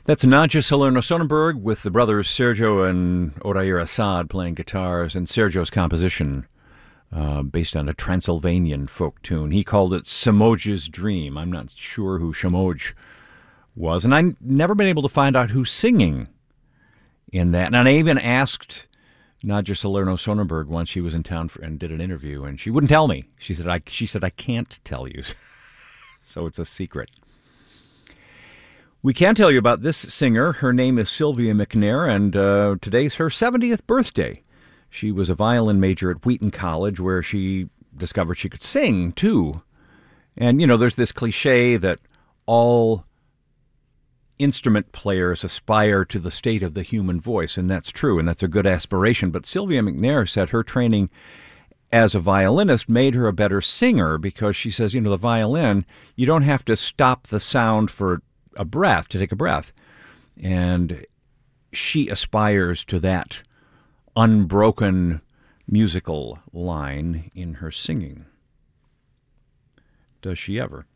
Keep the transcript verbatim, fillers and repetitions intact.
That's Nadja Salerno Sonnenberg with the brothers Sergio and Odair Assad playing guitars, and Sergio's composition uh, based on a Transylvanian folk tune. He called it Somog's Dream. I'm not sure who Somog was, and I've never been able to find out who's singing in that. And I even asked Nadja Salerno Sonnenberg once she was in town for, and did an interview, and she wouldn't tell me. She said, I, she said, I can't tell you. So it's a secret. We can tell you about this singer. Her name is Sylvia McNair, and uh, today's her seventieth birthday. She was a violin major at Wheaton College, where she discovered she could sing, too. And, you know, there's this cliche that all instrument players aspire to the state of the human voice, and that's true, and that's a good aspiration. But Sylvia McNair said her training as a violinist made her a better singer, because she says, you know, the violin, you don't have to stop the sound for a breath, to take a breath. And she aspires to that unbroken musical line in her singing. Does she ever?